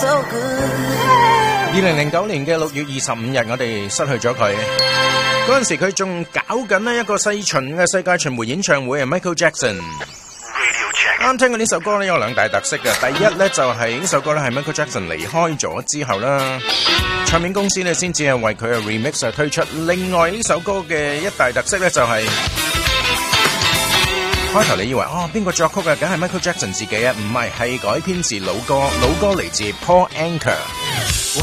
2009年嘅6月25日，我哋失去咗佢。嗰陣時佢仲搞緊呢一個世界巡迴演唱會，係 Michael Jackson。啱聽過呢首歌呢，有兩大特色嘅。第一呢，就係呢首歌呢係 Michael Jackson 離開咗之後啦，唱片公司呢先至係為佢嘅 remix 推出。另外呢首歌嘅一大特色呢，就係開頭你以為邊個作曲嘅，梗係 Michael Jackson 自己啊，唔係，係改編自老歌嚟自 Paul Anka。 我